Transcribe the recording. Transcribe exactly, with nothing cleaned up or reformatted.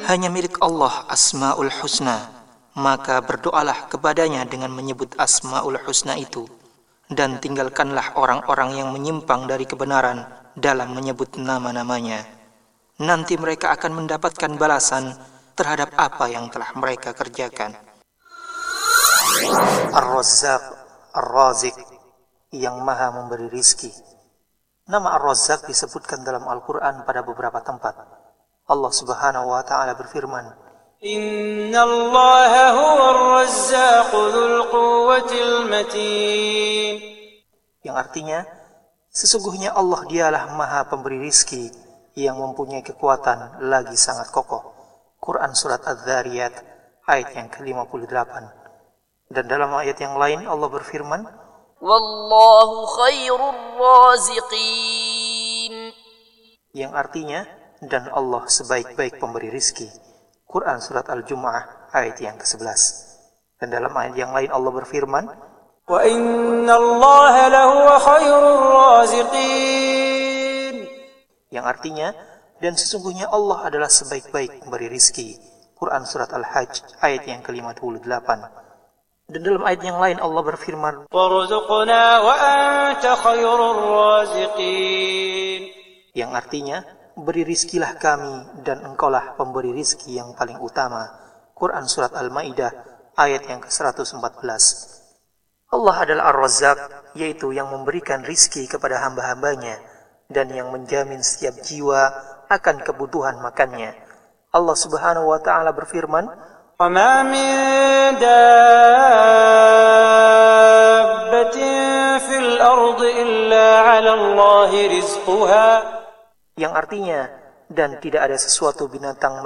Hanya milik Allah Asmaul Husna, maka berdoalah kepadanya dengan menyebut Asmaul Husna itu, dan tinggalkanlah orang-orang yang menyimpang dari kebenaran dalam menyebut nama-namanya. Nanti mereka akan mendapatkan balasan terhadap apa yang telah mereka kerjakan. Ar-Razzaq, Ar-Razik, yang maha memberi rizki. Nama Ar-Razzaq disebutkan dalam Al-Quran pada beberapa tempat. Allah subhanahu wa ta'ala berfirman, Inna Allaha huwa ar-Razzaq dzul quwwatil matin. Yang artinya, sesungguhnya Allah dialah maha pemberi rizki yang mempunyai kekuatan lagi sangat kokoh. Quran Surat Adz-Dzariyat ayat yang ke lima puluh delapan. Dan dalam ayat yang lain Allah berfirman, Wallahu khairur raziqin. Yang artinya, dan Allah sebaik-baik pemberi rizki. Quran Surat Al-Jumu'ah ayat yang ke sebelas. Dan dalam ayat yang lain Allah berfirman, Wa inna Allaha lahuwa khairur raziqin. Yang artinya, dan sesungguhnya Allah adalah sebaik-baik pemberi rizki. Quran Surat Al-Hajj ayat yang ke lima puluh delapan. Dan dalam ayat yang lain Allah berfirman, Warzuqna wa anta khairur raziqin. Yang artinya, beri rizkilah kami dan engkaulah pemberi rizki yang paling utama. Quran Surat Al-Ma'idah ayat yang ke seratus empat belas. Allah adalah Ar-Razzaq, yaitu yang memberikan rizki kepada hamba-hambanya dan yang menjamin setiap jiwa akan kebutuhan makannya. Allah subhanahu wa ta'ala berfirman, Wa ma min dabbatin fil ardi illa 'ala Allahi rizquha. Yang artinya, dan tidak ada sesuatu binatang